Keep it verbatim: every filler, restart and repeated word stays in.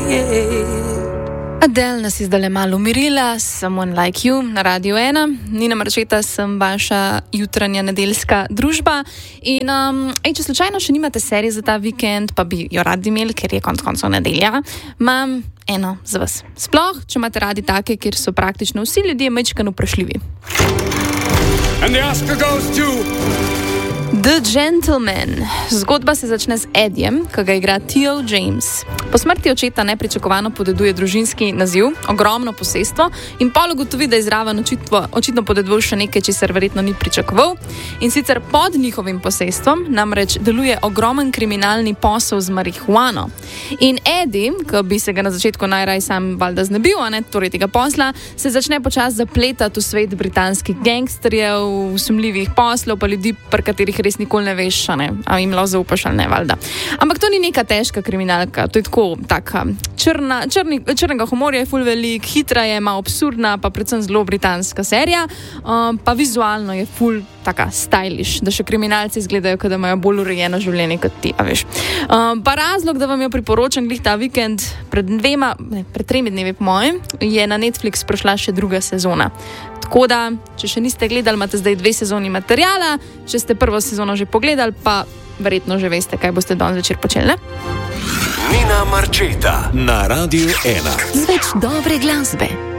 Adele nas je zdaj malo umirila, Someone Like You na Radiu ena. Nina Marčeta, sem vaša jutranja nedeljska družba. In um, ej, če slučajno še nimate serije za ta vikend, pa bi jo radi imeli, ker je konec koncev nedelja, imam eno za vas. Sploh, če imate radi take, kjer so praktično vsi ljudje majčkeno vprašljivi. And the Oscar goes to... The Gentleman. Zgodba se začne z Edijem, ki ga igra Theo James. Po smrti očeta nepričakovano podeduje družinski naziv, ogromno posestvo in pol ugotovi, da je zraven očitvo, očitno podedoval še nekaj, česar verjetno ni pričakoval. In sicer pod njihovim posestvom namreč deluje ogromen kriminalni posel z marihuano. In Eddie, ki bi se ga na začetku najraj sam valjda znebil, a ne torej tega posla, se začne počas zapletati v svet britanskih gangsterjev, sumljivih poslov, pa ljudi, pri katerih res nikoli ne veš, ne, a jim lahko zaupaš ali ne, valjda. Ampak to ni neka težka kriminalka, to je tako, taka črna, črni, črnega humorja je ful velik, hitra je, malo absurdna, pa predvsem zelo britanska serija, um, pa vizualno je ful taka stylish, da še kriminalci izgledajo, da imajo bolj urejeno življenje kot ti, a veš. Um, pa razlog, da vam jo priporočam glih ta vikend, pred dvema, ne, pred tremi dnevi po mojem, je na Netflix prišla še druga sezona. Tako da, če še niste gledali, imate zdaj dve sezoni materijala, če ste prvo sezono že pogledali, pa verjetno že veste, kaj boste danes večer počeli, ne? Nina Marčeta na Radiu ena. Z več dobre glasbe.